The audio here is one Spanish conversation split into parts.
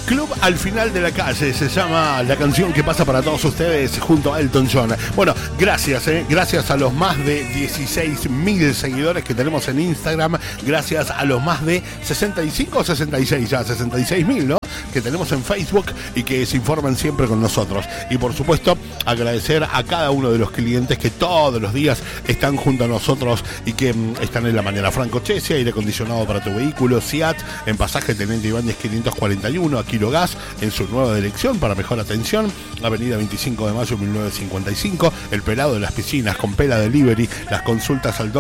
Club al final de la calle se llama la canción que pasa para todos ustedes junto a Elton John. Bueno, gracias a los más de 16.000 seguidores que tenemos en Instagram, gracias a los más de 65 o 66, ya 66.000, ¿no?, que tenemos en Facebook y que se informan siempre con nosotros. Y por supuesto, agradecer a cada uno de los clientes que todos los días están junto a nosotros y que están en la mañana. Franco Chese, aire acondicionado para tu vehículo, SIAT, en pasaje Teniente Ibáñez 541, a Quirogas, en su nueva dirección para mejor atención, avenida 25 de mayo 1955, el pelado de las piscinas con Pela Delivery, las consultas al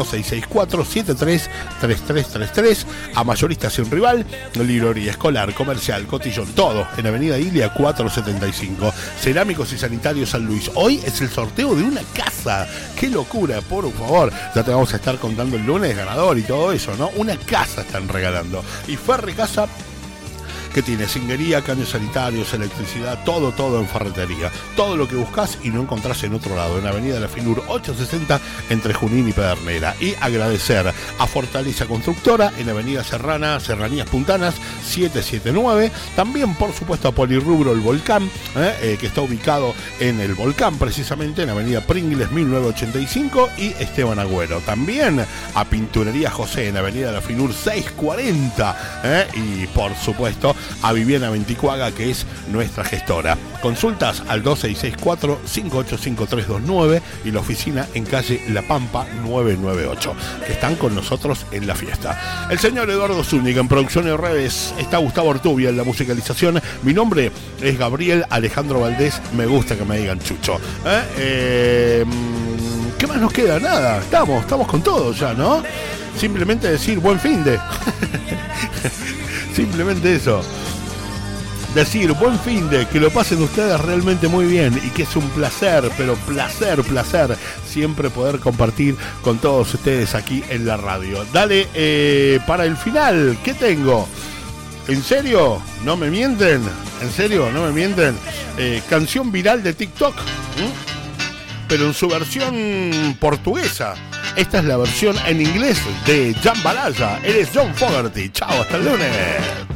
2664-733333, a mayoristas sin rival, librería escolar, comercial, cotillón, todo en avenida Ilia 475, cerámicos y sanitarios San Luis. Hoy es el sorteo de una casa, qué locura, por favor, ya te vamos a estar contando el lunes ganador y todo eso, ¿no? Una casa están regalando. Y Ferre Casa, que tiene cinguería, caños sanitarios, electricidad, todo en ferretería. Todo lo que buscas y no encontrás en otro lado, en avenida La Filur 860, entre Junín y Pedernera. Y agradecer a Fortaleza Constructora, en avenida Serrana, Serranías Puntanas 779. También, por supuesto, a Polirrubro El Volcán, que está ubicado en el Volcán, precisamente, en avenida Pringles 1985, y Esteban Agüero. También a Pinturería José, en avenida La Filur 640. Y, por supuesto, a Viviana Venticuaga, que es nuestra gestora. Consultas al 2645855329 y la oficina en calle La Pampa 998, que están con nosotros en la fiesta. El señor Eduardo Zúñiga en producción y redes, está Gustavo Ortubia en la musicalización. Mi nombre es Gabriel Alejandro Valdés, me gusta que me digan Chucho. ¿Qué más nos queda? Nada, estamos con todo ya, ¿no? Simplemente decir buen fin de... Simplemente eso. Decir buen fin de, que lo pasen ustedes realmente muy bien y que es un placer, pero placer, siempre poder compartir con todos ustedes aquí en la radio. Dale, para el final, ¿qué tengo? ¿En serio? ¿No me mienten? ¿En serio? ¿No me mienten? Canción viral de TikTok, pero en su versión portuguesa. Esta es la versión en inglés de Jambalaya. Eres John Fogerty. Chao, hasta el lunes.